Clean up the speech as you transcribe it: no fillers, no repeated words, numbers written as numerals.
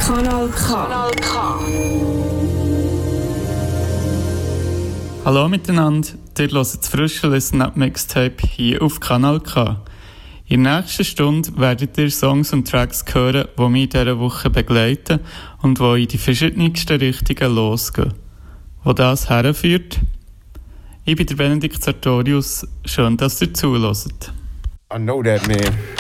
Kanal K. Hallo miteinander, ihr hört das frische Listen-Up-Mixtape hier auf Kanal K. In der nächsten Stunde werdet ihr Songs und Tracks hören, die mich in dieser Woche begleiten und die in die verschiedensten Richtungen losgehen. Wo das herführt? Ich bin der Benedikt Sartorius. Schön, dass ihr zuhört. I know that, man.